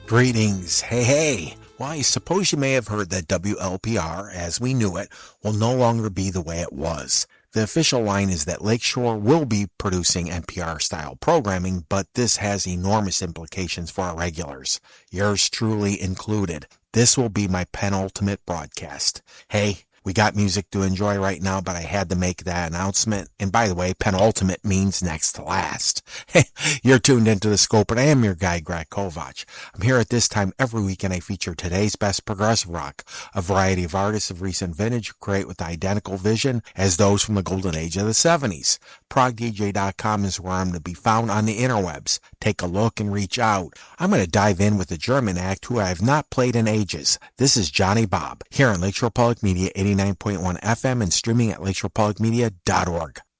Greetings. Hey. Well, I suppose you may have heard that WLPR, as we knew it, will no longer be the way it was. The official line is that Lakeshore will be producing NPR-style programming, but this has enormous implications for our regulars, yours truly included. This will be my penultimate broadcast. Hey, we got music to enjoy right now, but I had to make that announcement. And by the way, penultimate means next to last. You're tuned into The Scope, and I am your guy, Greg Kovac. I'm here at this time every week, and I feature today's best progressive rock, a variety of artists of recent vintage who create with identical vision as those from the golden age of the 70s. ProgDJ.com is where I'm to be found on the interwebs. Take a look and reach out. I'm going to dive in with a German act who I have not played in ages. This is Johnny Bob, here on Lakeshore Public Media 89.1 FM and streaming at lakeshorepublicmedia.org.